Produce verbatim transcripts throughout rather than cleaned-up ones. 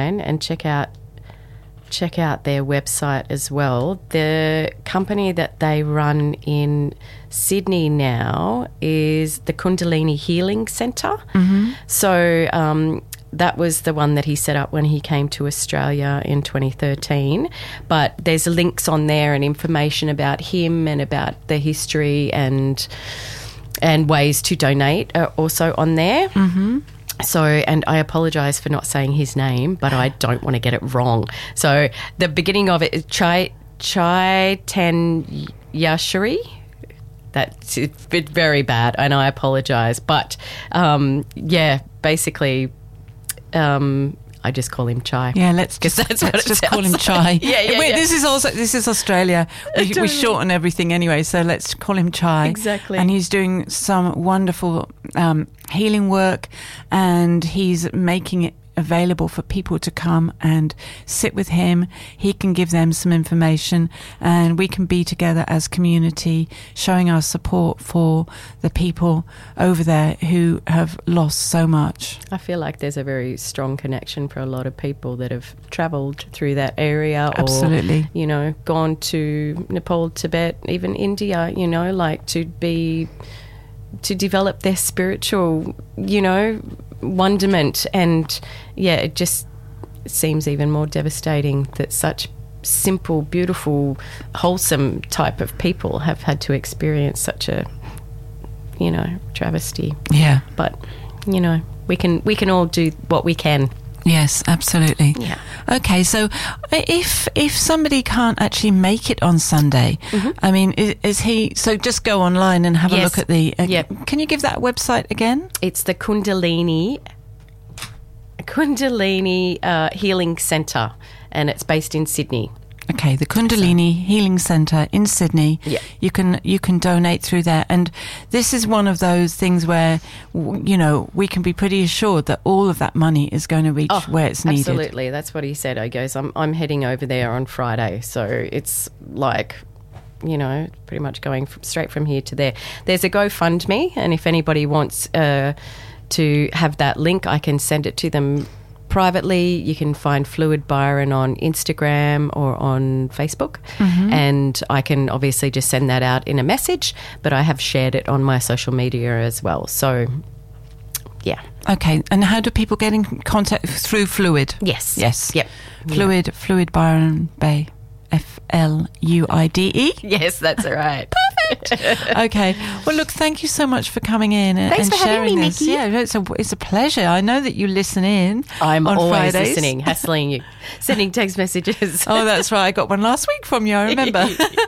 online and check out check out their website as well. The company that they run in Sydney now is the Kundalini Healing Centre. Mm-hmm. So um, that was the one that he set up when he came to Australia in twenty thirteen. But there's links on there and information about him and about the history and and ways to donate are also on there. Mm-hmm. So, and I apologise for not saying his name, but I don't want to get it wrong. So the beginning of it is Chai Chaitanya Yashari. That's it's very bad, and I apologise. But, um, yeah, basically... Um, I just call him Chai. Yeah, let's just that's let's what just call him like. Chai. yeah, yeah, Wait, yeah. This is also this is Australia. We, Totally. we shorten everything anyway, so let's call him Chai. Exactly. And he's doing some wonderful um, healing work, and he's making it available for people to come and sit with him. He can give them some information, and we can be together as community, showing our support for the people over there who have lost so much. I feel like there's a very strong connection for a lot of people that have travelled through that area. Absolutely. Or, you know, gone to Nepal, Tibet, even India, you know, like to be, to develop their spiritual, you know, wonderment. And yeah, it just seems even more devastating that such simple, beautiful, wholesome type of people have had to experience such a, you know, travesty. Yeah. But, you know, we can we can all do what we can. Yes, absolutely. Yeah. Okay, so if if somebody can't actually make it on Sunday, mm-hmm. I mean, is, is he? So just go online and have yes. a look at the. Uh, yep. Can you give that website again? It's the Kundalini Kundalini uh, Healing Centre, and it's based in Sydney. Okay, the Kundalini so. Healing Centre in Sydney. Yeah. You can you can donate through there, and this is one of those things where you know we can be pretty assured that all of that money is going to reach oh, where it's needed. Absolutely, that's what he said. He goes, I'm I'm heading over there on Friday, so it's like, you know, pretty much going from, straight from here to there. There's a GoFundMe, and if anybody wants uh, to have that link, I can send it to them privately. You can find Fluid Byron on Instagram or on Facebook, mm-hmm. and I can obviously just send that out in a message, but I have shared it on my social media as well. So, yeah. Okay, and how do people get in contact through Fluid? Yes. Yes. Yep. Fluid, yeah. Fluid Byron Bay. F L U I D E? Yes, that's right. Perfect. Okay. Well, look, thank you so much for coming in and, Thanks and for sharing having me, this. Nikki. Yeah, it's a, it's a pleasure. I know that you listen in I'm on always Fridays. listening, hassling you, sending text messages. Oh, that's right. I got one last week from you, I remember.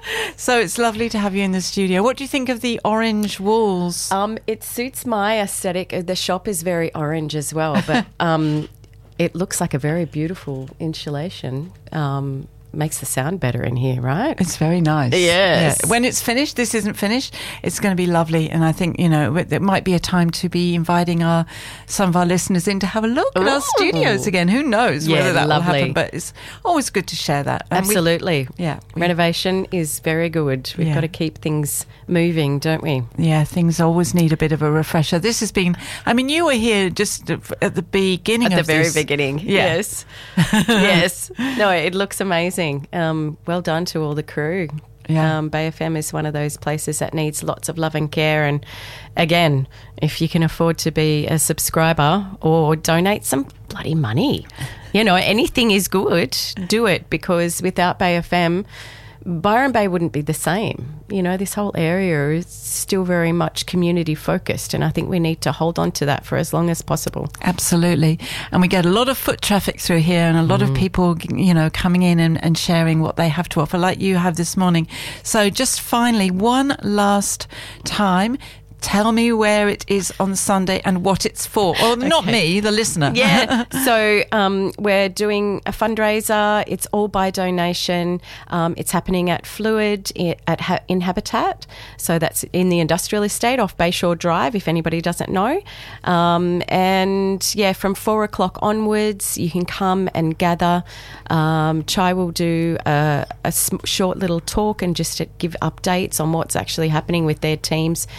So it's lovely to have you in the studio. What do you think of the orange walls? Um, it suits my aesthetic. The shop is very orange as well, but um, it looks like a very beautiful insulation. Um Makes the sound better in here, right? It's very nice. Yes. Yeah. When it's finished, this isn't finished, it's going to be lovely. And I think, you know, it might be a time to be inviting our some of our listeners in to have a look Ooh. At our studios again. Who knows yeah, whether that lovely. will happen, but it's always good to share that. And Absolutely. We, yeah. We, Renovation is very good. We've yeah. got to keep things moving, don't we? Yeah, things always need a bit of a refresher. This has been, I mean, you were here just at the beginning at of the very this. beginning. Yeah. Yes. Yes. No, it looks amazing. Um, well done to all the crew. Yeah. Um, Bay F M is one of those places that needs lots of love and care. And again, if you can afford to be a subscriber or donate some bloody money, you know, anything is good, do it, because without Bay F M, Byron Bay wouldn't be the same. You know, this whole area is still very much community focused, and I think we need to hold on to that for as long as possible. Absolutely. And we get a lot of foot traffic through here, and a lot mm. of people, you know, coming in and, and sharing what they have to offer, like you have this morning. So just finally, one last time, tell me where it is on Sunday and what it's for. Or okay. Not me, the listener. Yeah. So um, we're doing a fundraiser. It's all by donation. Um, it's happening at Fluid at ha- in Habitat. So that's in the industrial estate off Bayshore Drive, if anybody doesn't know. Um, and yeah, from four o'clock onwards, you can come and gather. Um, Chai will do a, a sm- short little talk and just to give updates on what's actually happening with their teams that are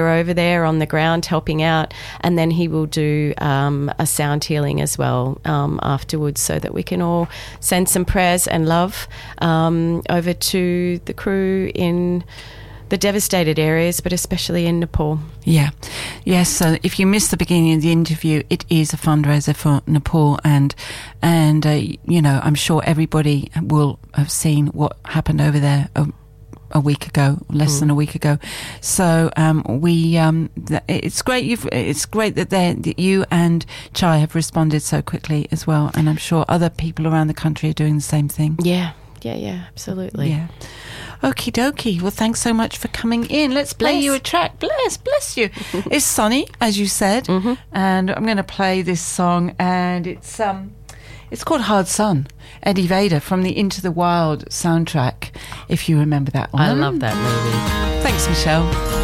over there on the ground helping out, and then he will do um, a sound healing as well um, afterwards, so that we can all send some prayers and love um, over to the crew in the devastated areas, but especially in Nepal. Yeah. Yes, so if you missed the beginning of the interview, it is a fundraiser for Nepal, and, and uh, you know, I'm sure everybody will have seen what happened over there a, a week ago, less mm. than a week ago. So um, we, um, th- it's great you've, it's great that, that you and Chai have responded so quickly as well, and I'm sure other people around the country are doing the same thing. Yeah, yeah, yeah, absolutely. Yeah. Okie dokie. Well, thanks so much for coming in. Let's play Bless. you a track. Bless, bless you. It's sunny, as you said, mm-hmm. and I'm going to play this song, and it's um, it's called Hard Sun. Eddie Vedder from the Into the Wild soundtrack, if you remember that one. I love that movie. Thanks, Michelle.